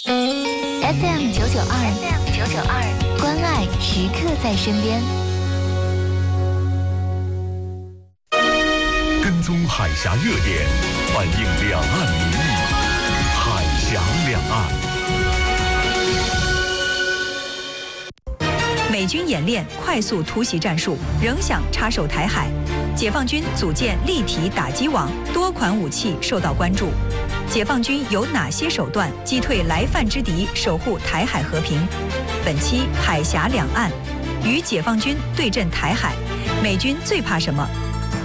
FM 992，关爱时刻在身边。 跟踪海峡热点，反映两岸民意，海峡两岸。 美军演练快速突袭战术，仍想插手台海。解放军组建立体打击网，多款武器受到关注。解放军有哪些手段击退来犯之敌，守护台海和平？本期海峡两岸，与解放军对阵台海，美军最怕什么？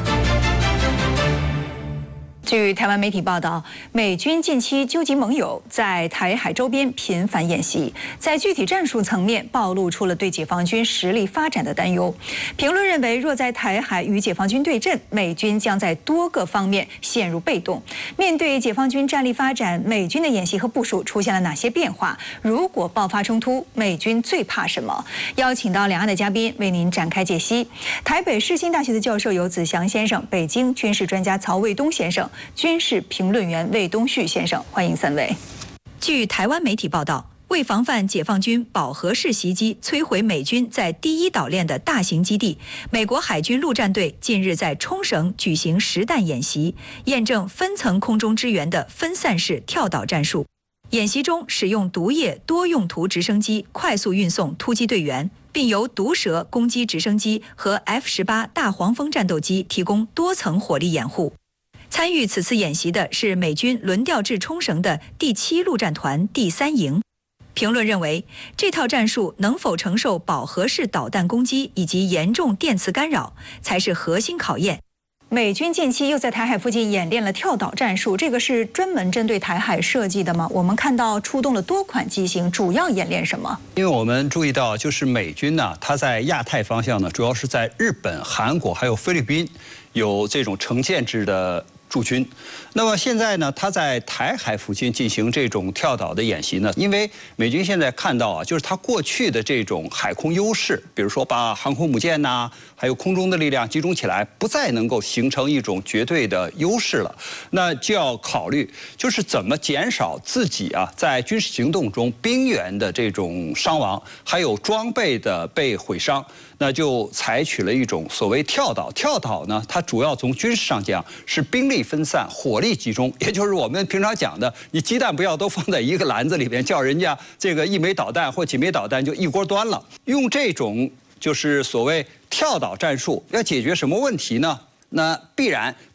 据台湾媒体报道，美军近期纠集盟友，在台海周边频繁演习，在具体战术层面暴露出了对解放军实力发展的担忧。评论认为，若在台海与解放军对阵，美军将在多个方面陷入被动。面对解放军战力发展，美军的演习和部署出现了哪些变化？如果爆发冲突，美军最怕什么？邀请到两岸的嘉宾为您展开解析。台北世新大学的教授游子祥先生，北京军事专家曹卫东先生，军事评论员魏东旭先生，欢迎三位。据台湾媒体报道，为防范解放军饱和式袭击摧毁美军在第一岛链的大型基地，美国海军陆战队近日在冲绳举行实弹演习，验证分层空中支援的分散式跳岛战术。演习中使用毒液多用途直升机快速运送突击队员，并由毒蛇攻击直升机和 F-18大黄蜂战斗机提供多层火力掩护。参与此次演习的是美军轮调至冲绳的第7陆战团第3营。评论认为，这套战术能否承受饱和式导弹攻击以及严重电磁干扰，才是核心考验。美军近期又在台海附近演练了跳岛战术，这个是专门针对台海设计的吗？我们看到出动了多款机型，主要演练什么？ 因为我们注意到，就是美军呢，它在亚太方向呢，主要是在日本、韩国还有菲律宾有这种成建制的驻军。那么现在呢，他在台海附近进行这种跳岛的演习呢，因为美军现在看到啊，就是他过去的这种海空优势，比如说把航空母舰呐，还有空中的力量集中起来，不再能够形成一种绝对的优势了。那就要考虑，就是怎么减少自己啊在军事行动中兵员的这种伤亡，还有装备的被毁伤。那就采取了一种所谓跳岛。跳岛呢，它主要从军事上讲是兵力分散、火力集中，也就是我们平常讲的，你鸡蛋不要都放在一个篮子里边，叫人家这个一枚导弹或几枚导弹就一锅端了。用这种就是所谓跳岛战术，要解决什么问题呢？那必然